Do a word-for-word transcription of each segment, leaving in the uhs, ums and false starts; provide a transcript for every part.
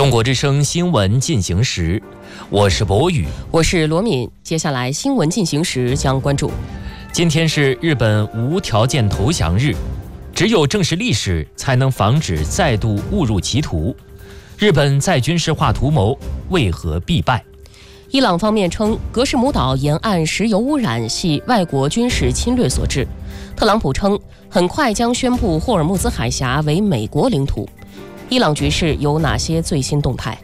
中国之声新闻进行时，我是博宇， 我是罗敏。接下来新闻进行时将关注： 今天是日本无条件投降日，只有正视历史，才能防止再度误入歧途。日本再军事化图谋为何必败？ 伊朗方面称，格什姆岛沿岸石油污染系外国军事侵略所致。特朗普称，很快将宣布霍尔木兹海峡为美国领土。伊朗局势有哪些最新动态？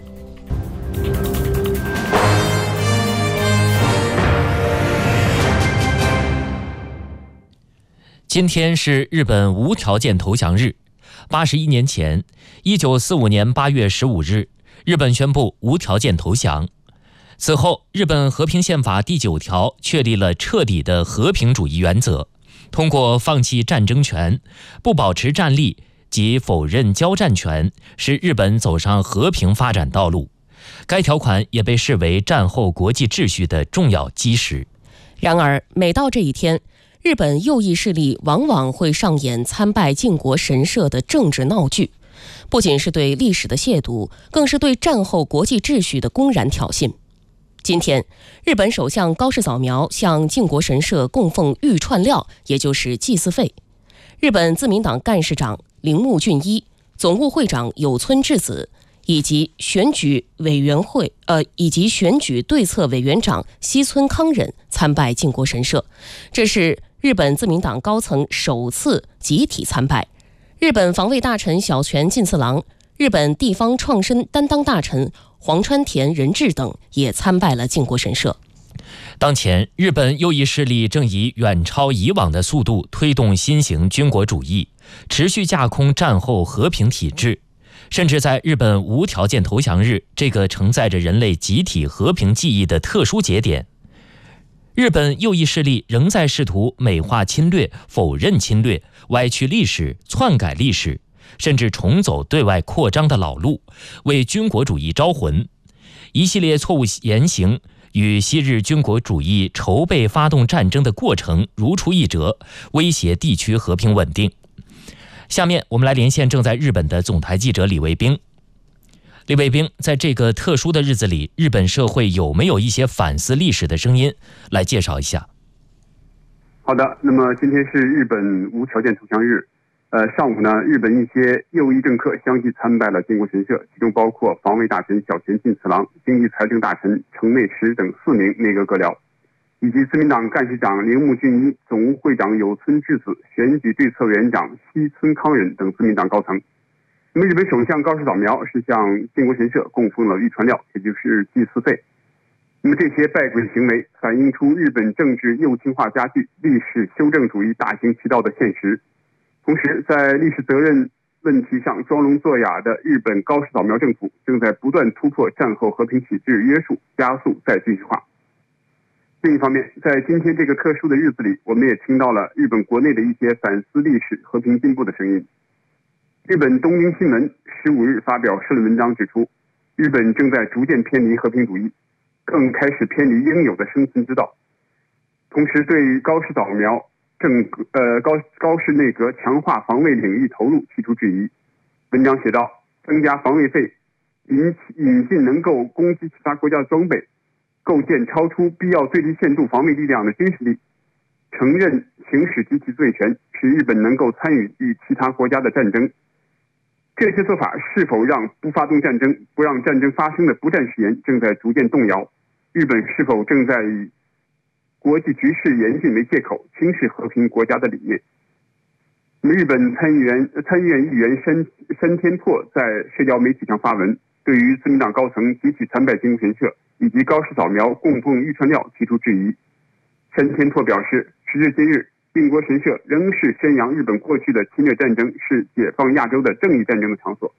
今天是日本无条件投降日。八十一年前，一九四五年八月十五日，日本宣布无条件投降。此后，日本和平宪法第九条确立了彻底的和平主义原则，通过放弃战争权、不保持战力及否认交战权，使日本走上和平发展道路。该条款也被视为战后国际秩序的重要基石。 然而，每到这一天，日本右翼势力往往会上演参拜靖国神社的政治闹剧，不仅是对历史的亵渎，更是对战后国际秩序的公然挑衅。今天，日本首相高市早苗向靖国神社供奉御串料，也就是祭祀费。日本自民党干事长铃木俊一、总务会长有村智子以及选举委员会呃以及选举对策委员长西村康稔参拜靖国神社，这是日本自民党高层首次集体参拜。日本防卫大臣小泉进次郎、日本地方创生担当大臣黄川田仁志等也参拜了靖国神社。 当前，日本右翼势力正以远超以往的速度推动新型军国主义，持续架空战后和平体制，甚至在日本无条件投降日这个承载着人类集体和平记忆的特殊节点，日本右翼势力仍在试图美化侵略、否认侵略、歪曲历史、篡改历史，甚至重走对外扩张的老路，为军国主义招魂。一系列错误言行与昔日军国主义筹备发动战争的过程如出一辙，威胁地区和平稳定。下面我们来连线正在日本的总台记者李卫兵。李卫兵，在这个特殊的日子里，日本社会有没有一些反思历史的声音？来介绍一下。 好的，那么今天是日本无条件投降日。呃，上午呢，日本一些右翼政客相继参拜了靖国神社，其中包括防卫大臣小泉进次郎、经济财政大臣城内实等四名内阁阁僚，以及自民党干事长铃木俊一、总务会长有村智子、选举对策委员长西村康稔等自民党高层。那么，日本首相高市早苗是向靖国神社供奉了御串料，也就是祭祀费。那么，这些拜鬼行为反映出日本政治右倾化加剧、历史修正主义大行其道的现实。同时，在历史责任问题上装聋作哑的日本高市早苗政府正在不断突破战后和平体制约束，加速再军事化。另一方面，在今天这个特殊的日子里，我们也听到了日本国内的一些反思历史、和平进步的声音。日本东京新闻十五日发表社论文章指出，日本正在逐渐偏离和平主义，更开始偏离应有的生存之道。同时，对于高市早苗政呃高高市内阁强化防卫领域投入提出质疑。文章写道，增加防卫费，引引进能够攻击其他国家的装备，构建超出必要最低限度防卫力量的军事力，承认行使集体自卫权，使日本能够参与与其他国家的战争。这些做法是否让不发动战争、不让战争发生的不战誓言正在逐渐动摇？日本是否正在以国际局势严峻为借口，轻视和平国家的理念？日本参议员参议院议员山山天拓在社交媒体上发文，对于自民党高层集体参拜靖国神社以及高市早苗供奉御串料提出质疑。山天拓表示，时至今日，靖国神社仍是宣扬日本过去的侵略战争是解放亚洲的正义战争的场所。